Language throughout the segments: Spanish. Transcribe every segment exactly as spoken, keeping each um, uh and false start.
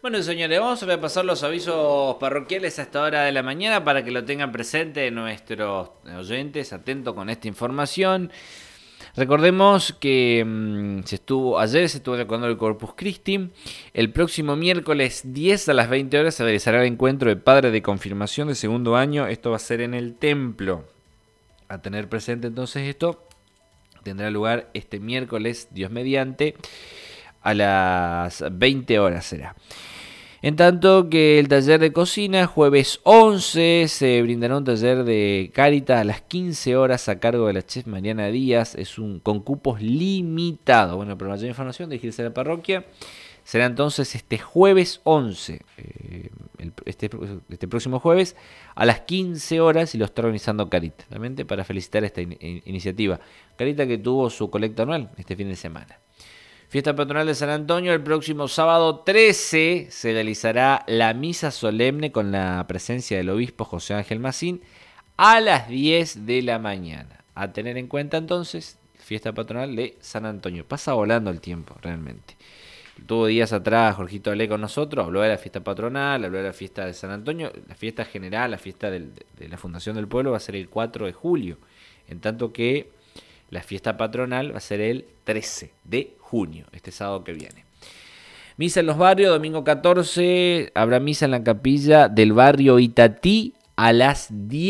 Bueno, señores, vamos a repasar los avisos parroquiales a esta hora de la mañana para que lo tengan presente nuestros oyentes, atentos con esta información. Recordemos que mmm, se estuvo ayer se estuvo recordando el Corpus Christi. El próximo miércoles diez a las veinte horas se realizará el encuentro de padres de confirmación de segundo año. Esto va a ser en el templo. A tener presente entonces esto. Tendrá lugar este miércoles, Dios mediante, a las veinte horas será. En tanto que el taller de cocina, jueves once, se brindará un taller de Cáritas a las quince horas a cargo de la chef Mariana Díaz. Es un con cupos limitados. Bueno, para mayor información, dirigirse a la parroquia. Será entonces este jueves once, eh, el, este, este próximo jueves, a las quince horas, y lo está organizando Caritas, realmente para felicitar esta in, in, iniciativa. Caritas que tuvo su colecta anual este fin de semana. Fiesta patronal de San Antonio, el próximo sábado trece se realizará la misa solemne con la presencia del obispo José Ángel Macín a las diez de la mañana. A tener en cuenta entonces, fiesta patronal de San Antonio. Pasa volando el tiempo, realmente. Tuvo días atrás, Jorgito hablé con nosotros, habló de la fiesta patronal, habló de la fiesta de San Antonio. La fiesta general, la fiesta del, de la Fundación del Pueblo va a ser el cuatro de julio, en tanto que la fiesta patronal va a ser el trece de junio, este sábado que viene. Misa en los barrios, domingo catorce, habrá misa en la capilla del barrio Itatí a las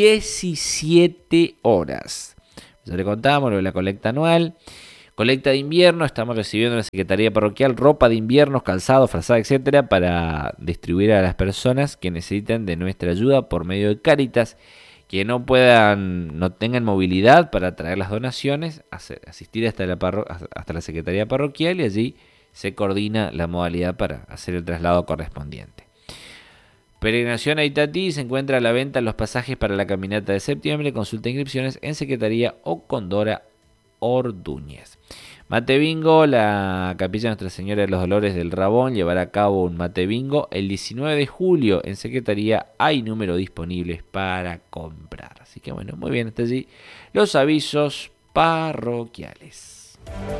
diecisiete horas. Ya le contamos lo de la colecta anual. Colecta de invierno, estamos recibiendo en la Secretaría Parroquial ropa de invierno, calzado, frazada, etcétera, para distribuir a las personas que necesiten de nuestra ayuda por medio de Cáritas, que no puedan, no tengan movilidad para traer las donaciones, asistir hasta la, parro- hasta la Secretaría Parroquial, y allí se coordina la modalidad para hacer el traslado correspondiente. Peregrinación a Itatí, se encuentra a la venta los pasajes para la caminata de septiembre. Consulta inscripciones en Secretaría o con Dora Ordúñez. Mate bingo, la Capilla Nuestra Señora de los Dolores del Rabón llevará a cabo un mate bingo el diecinueve de julio. En Secretaría hay números disponibles para comprar. Así que bueno, muy bien, hasta allí los avisos parroquiales.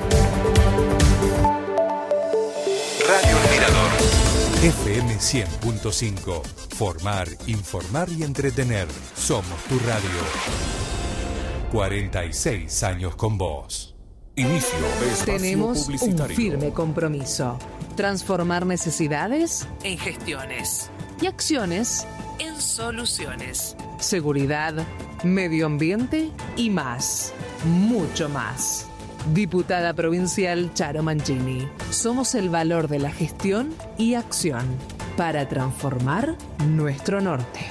Radio El Mirador. F M cien punto cinco. Formar, informar y entretener. Somos tu radio. cuarenta y seis años con vos. Inicio de espacio Tenemos publicitario. un firme compromiso. Transformar necesidades en gestiones y acciones en soluciones. Seguridad, medio ambiente y más. Mucho más. Diputada Provincial Charo Mancini. Somos el valor de la gestión y acción para transformar nuestro norte.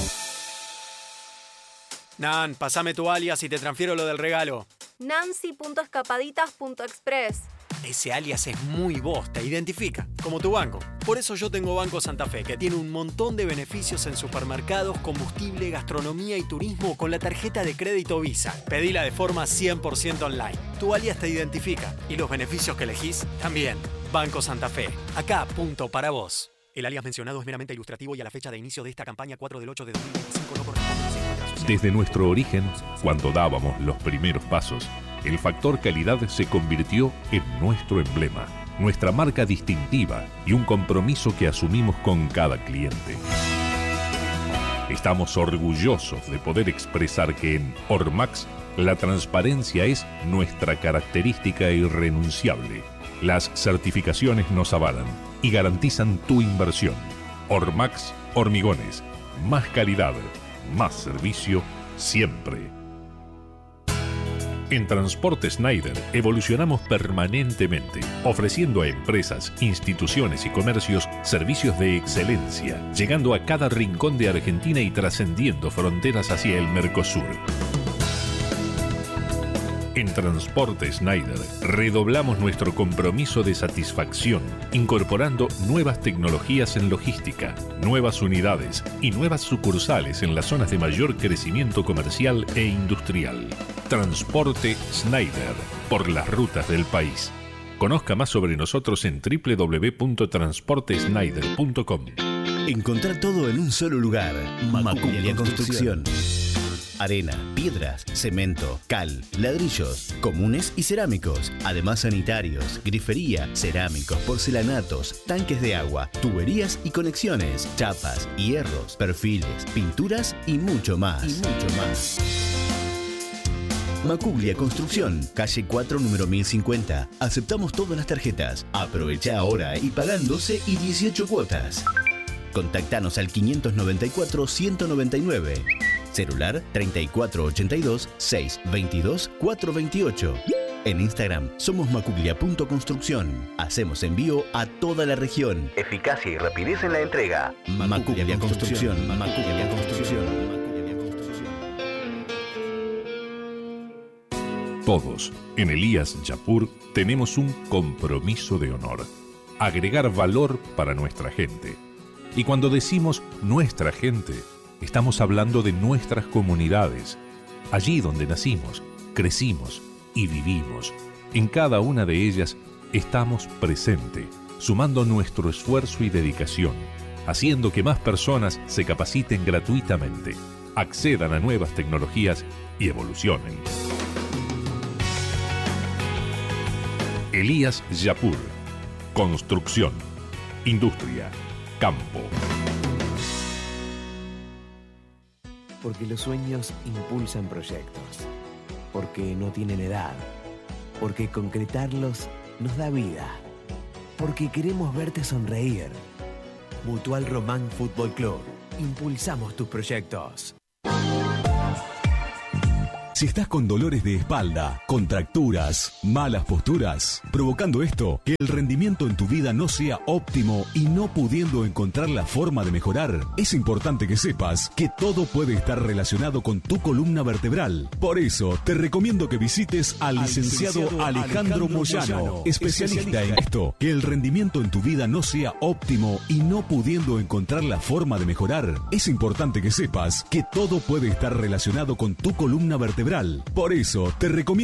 Nan, pasame tu alias y te transfiero lo del regalo. Nancy punto escapaditas punto express. Ese alias es muy vos, te identifica, como tu banco. Por eso yo tengo Banco Santa Fe, que tiene un montón de beneficios en supermercados, combustible, gastronomía y turismo con la tarjeta de crédito Visa. Pedila de forma cien por ciento online. Tu alias te identifica y los beneficios que elegís también. Banco Santa Fe, acá punto para vos. El alias mencionado es meramente ilustrativo y a la fecha de inicio de esta campaña cuatro del ocho de dos mil veinticinco no corresponde a la asociación. Desde nuestro origen, cuando dábamos los primeros pasos, el factor calidad se convirtió en nuestro emblema, nuestra marca distintiva y un compromiso que asumimos con cada cliente. Estamos orgullosos de poder expresar que en Ormax la transparencia es nuestra característica irrenunciable. Las certificaciones nos avalan y garantizan tu inversión. Ormax Hormigones, más calidad, más servicio, siempre. En Transporte Schneider evolucionamos permanentemente, ofreciendo a empresas, instituciones y comercios servicios de excelencia, llegando a cada rincón de Argentina y trascendiendo fronteras hacia el Mercosur. En Transporte Schneider redoblamos nuestro compromiso de satisfacción, incorporando nuevas tecnologías en logística, nuevas unidades y nuevas sucursales en las zonas de mayor crecimiento comercial e industrial. Transporte Schneider, por las rutas del país. Conozca más sobre nosotros en doble u doble u doble u punto transporte schneider punto com. Encontrar todo en un solo lugar. Maculia Construcción. arena, piedras, cemento, cal, ladrillos, comunes y cerámicos. Además sanitarios, grifería, cerámicos, porcelanatos, tanques de agua, tuberías y conexiones, chapas, hierros, perfiles, pinturas y mucho más. Y mucho más. Macuglia Construcción, calle cuatro, número mil cincuenta. Aceptamos todas las tarjetas. Aprovecha ahora y pagan doce y dieciocho cuotas. Contactanos al quinientos noventa y cuatro, ciento noventa y nueve. Celular treinta y cuatro ochenta y dos, seiscientos veintidós, cuatrocientos veintiocho. En Instagram somos macuglia punto construcción. Hacemos envío a toda la región. Eficacia y rapidez en la entrega. Macuglia Construcción. Macuglia Construcción. Todos, en Elías Yapur, tenemos un compromiso de honor. Agregar valor para nuestra gente. Y cuando decimos nuestra gente, estamos hablando de nuestras comunidades. Allí donde nacimos, crecimos y vivimos. En cada una de ellas estamos presentes, sumando nuestro esfuerzo y dedicación, haciendo que más personas se capaciten gratuitamente, accedan a nuevas tecnologías y evolucionen. Elías Yapur. Construcción, industria, campo. Porque los sueños impulsan proyectos. Porque no tienen edad. Porque concretarlos nos da vida. Porque queremos verte sonreír. Mutual Román Fútbol Club. Impulsamos tus proyectos. Si estás con dolores de espalda, contracturas, malas posturas, provocando esto, que el rendimiento en tu vida no sea óptimo y no pudiendo encontrar la forma de mejorar, es importante que sepas que todo puede estar relacionado con tu columna vertebral. Por eso, te recomiendo que visites al, al licenciado, licenciado Alejandro, Alejandro Moyano, Moyano, especialista, especialista en esto, que el rendimiento en tu vida no sea óptimo y no pudiendo encontrar la forma de mejorar, es importante que sepas que todo puede estar relacionado con tu columna vertebral. Por eso, te recomiendo